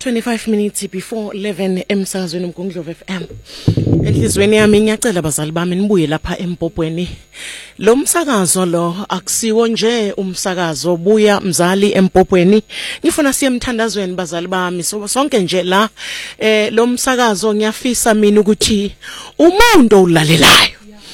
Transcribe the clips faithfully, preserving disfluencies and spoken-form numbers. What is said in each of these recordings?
twenty-five minutes before eleven emsakazweni uMgungundlovu F M. Enhlizweni yami ngiyacela bazali bami nibuye lapha eMpopweni. Lo msakazo lo akusiwo nje umsakazo buya mzali eMpopweni. Ngifuna siye emthandazweni bazali bami. So sonke nje la eh lo msakazo ngiyafisa mina ukuthi umuntu olalelayo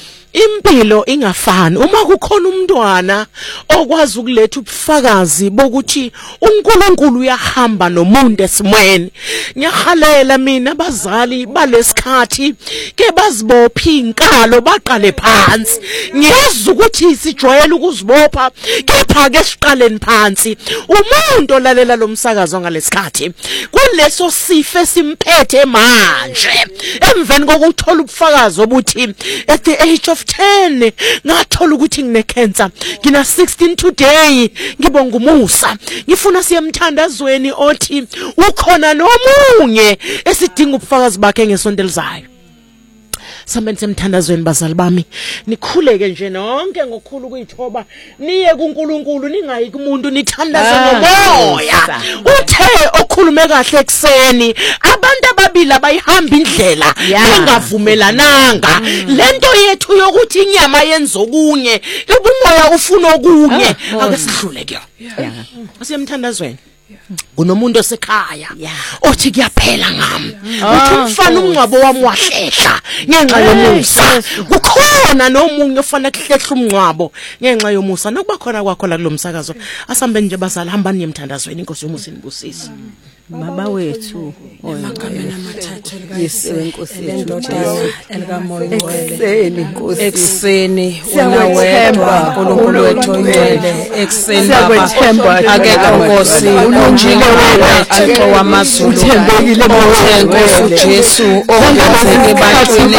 impilo ingafani uma kukhona umntwana okwazi ukuletha ubufakazi bokuthi uNkulunkulu uyahamba nomuntu esimweni. Ngiyahalela mina abazali balesikhathi ke bazibopha inkalo baqale phansi. Ngiyazi ukuthi sijwayele ukuzibopha kepha ke siqaleni phansi. Umuntu olalela lo msakazo ngalesikhathi kuleso sife simphethe manje emveni kokuthola ubufakazi obuthi at the age of ten ngathola ukuthi ngine cancer ngina sixteen today ngibonga umusa. Ngifuna siyemthandazweni othi ukhona nomunye esidinga ubufakazi bakhe ngesonto elizayo. Sambenze emthandazweni bazali bami nikhuleke nje nonke ngokukhulu kuyithoba niye kuNkulunkulu ningayi kumuntu nithandaze ngomoya. Uthe okhulume kahle ekseni abantu ababili abayihamba indlela bengavumelananga. Lento yethu yokuthi inyama yenza okunye ubumoya ufuna okunye ake sidlule kuyo. Asiyemthandazweni unomuntu osekhaya othi kuyaphela ngami uthi umfana umncwabo wami wahlehla ngenxa yomusa. Kukhona nomunye ofana kuhlehla umncwabo ngenxa yomusa. Nokuba khona kwakho la kulomsakazo asambe nje bazali hambani emthandazweni. Inkosi yomusa inibusise baba wethu emagameni amathathu enkosini endodeni elikamoya ekseni inkosi ekseni wena wedwa uNkulunkulu wethu oyingcwele ekseni baba akekho nkosi unonjile wena Thixo wamazulu uthembekile Nkosi Jesu ongenzeke baqine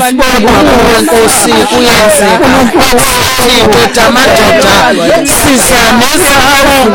Nkosi kuyenzeka Thixo amadoda sizameza